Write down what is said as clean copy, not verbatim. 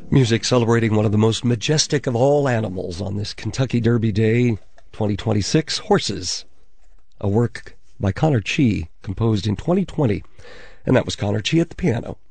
Music celebrating one of the most majestic of all animals on this Kentucky Derby Day 2026, horses. A work by Connor Chee, composed in 2020. And that was Connor Chee at the piano.